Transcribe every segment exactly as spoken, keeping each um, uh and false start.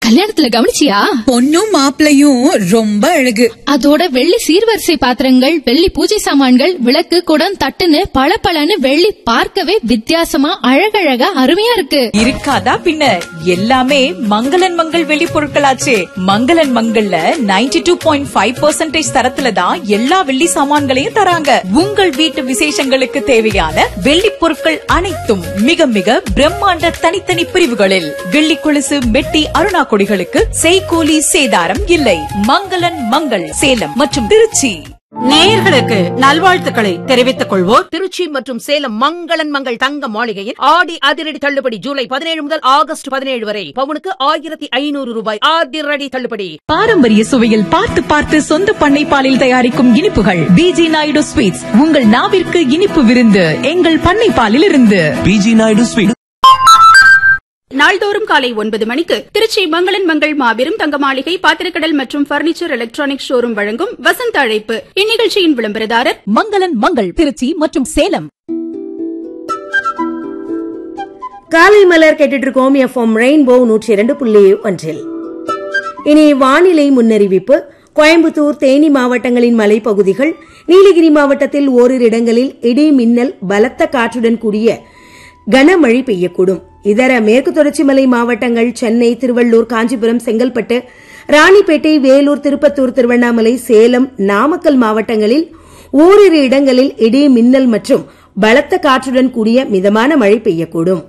கல்யாணத்துல கவனிச்சியா? பொண்ணும் மாப்பிளையும் ரொம்ப அழகு. அதோட வெள்ளி சீர்வரிசை பாத்திரங்கள், வெள்ளி பூஜை சாமான்கள், விளக்கு, குடம், தட்டுன்னு பளபளன்னு வெள்ளி பார்க்கவே வித்தியாசமா அழகழகா அருமையா இருக்கு. இருக்காதா பின்ன, எல்லாமே மங்களன் மங்கள் வெள்ளி பொருட்களாச்சே. மங்களன் மங்கள்ல ninety two point five percentage தரத்துல தான் எல்லா வெள்ளி சாமான்களையும் தராங்க. உங்கள் வீட்டு விசேஷங்களுக்கு தேவையான வெள்ளி பொருட்கள் அனைத்தும் மிக மிக பிரம்மாண்ட தனித்தனி பிரிவுகளில். வெள்ளி கொலுசு, மெட்டி, அருணா கொடிகளுக்கு செய்கூலி சேதாரம் இல்லை. மங்களன் மங்கள் சேலம் மற்றும் திருச்சி. நேயர்களுக்கு நல்வாழ்த்துக்களை தெரிவித்துக் கொள்வோர் திருச்சி மற்றும் சேலம் மங்களன் மங்கள் தங்க மாளிகையில் ஆடி அதிரடி தள்ளுபடி ஜூலை பதினேழு முதல் ஆகஸ்ட் பதினேழு வரை பவுனுக்கு ஆயிரத்தி ஐநூறு ரூபாய் அதிரடி தள்ளுபடி. பாரம்பரிய சுவையில் பார்த்து பார்த்து சொந்த பண்ணை பாலில் தயாரிக்கும் இனிப்புகள் பிஜி நாயுடு ஸ்வீட்ஸ். உங்கள் நாவிற்கு இனிப்பு விருந்து எங்கள் பண்ணை பாலில் இருந்து. PG Naidu sweet. நாள்தோறும் காலை ஒன்பது மணிக்கு திருச்சி மங்களன் மங்கள் மாபெரும் தங்க மாளிகை பாத்திரக்கடல் மற்றும் பர்னிச்சர் எலக்ட்ரானிக் ஷோரூம் வழங்கும் வசந்த அழைப்பு. இந்நிகழ்ச்சியின் விளம்பரதாரர் மங்களன் மங்கள் திருச்சி மற்றும் சேலம். காலை மலர் கேட்டுட்டு இருக்கோம் எஃப்எம் ரெயின்போ நூற்றி இரண்டு புள்ளி ஒன்றில். இனி வானிலை முன்னறிவிப்பு. கோயம்புத்தூர், தேனி மாவட்டங்களின் மலைப்பகுதிகள், நீலகிரி மாவட்டத்தில் ஓரிரு இடங்களில் இடி மின்னல், பலத்த காற்றுடன் கூடிய கனமழை பெய்யக்கூடும். இதர மேற்கு தொடர்ச்சி மலை மாவட்டங்கள் சென்னை, திருவள்ளூர், காஞ்சிபுரம், செங்கல்பட்டு, ராணிப்பேட்டை, வேலூர், திருப்பத்தூர், திருவண்ணாமலை, சேலம், நாமக்கல் மாவட்டங்களில் ஓரிரு இடங்களில் இடி மின்னல் மற்றும் பலத்த காற்றுடன் கூடிய மிதமான மழை பெய்யக்கூடும்.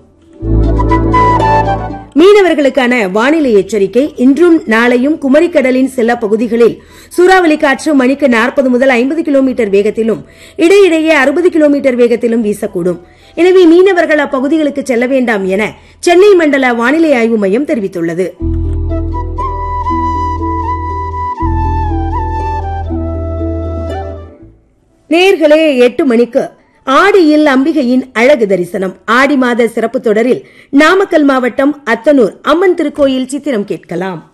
மீனவர்களுக்கான வானிலை எச்சரிக்கை. இன்றும் நாளையும் குமரிக்கடலின் சில பகுதிகளில் சூறாவளி காற்று மணிக்கு நாற்பது முதல் ஐம்பது கிலோமீட்டர் வேகத்திலும் இடையிடையே அறுபது கிலோமீட்டர் வேகத்திலும் வீசக்கூடும். எனவே மீனவர்கள் அப்பகுதிகளுக்கு செல்ல வேண்டாம் என சென்னை மண்டல வானிலை ஆய்வு மையம் தெரிவித்துள்ளது. நேர்களே, எட்டு மணிக்கு ஆடியில் அம்பிகையின் அழகு தரிசனம். ஆடி மாத சிறப்பு தொடரில் நாமக்கல் மாவட்டம் அத்தனூர் அம்மன் திருக்கோயில் சித்திரம் கேட்கலாம்.